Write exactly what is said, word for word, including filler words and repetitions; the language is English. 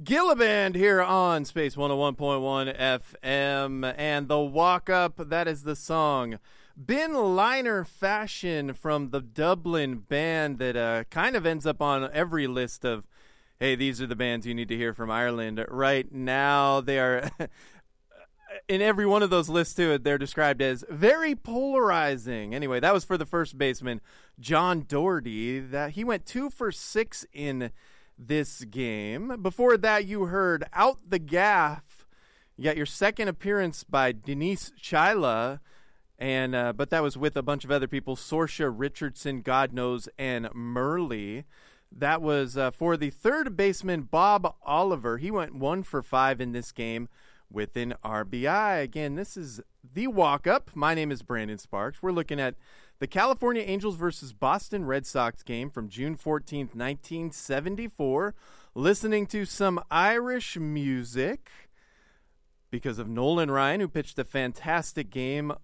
Gilliband here on Space one oh one point one F M, and the Walk Up, that is the song Bin Liner Fashion from the Dublin band that uh, kind of ends up on every list of, hey, these are the bands you need to hear from Ireland right now. They are, in every one of those lists too, they're described as very polarizing. Anyway, that was for the first baseman, John Doherty. That he went two for six in this game. Before that, you heard Out the Gaff. You got your second appearance by Denise Chyla, and uh, but that was with a bunch of other people, Sorsha Richardson, God Knows, and Merle. That was uh, for the third baseman, Bob Oliver. He went one for five in this game with an R B I. Again, this is the Walk Up. My name is Brandon Sparks. We're looking at the California Angels versus Boston Red Sox game from June fourteenth, nineteen seventy-four. Listening to some Irish music because of Nolan Ryan, who pitched a fantastic game